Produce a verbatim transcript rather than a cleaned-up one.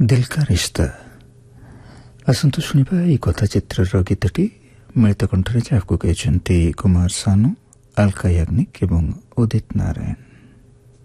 दिल का रिश्ता आसतु शुणा यह कथाचित्र गीतटी मिलित कंठरे जाकु कहते कुमार सानू, अलका याग्निक एवं उदित नारायण।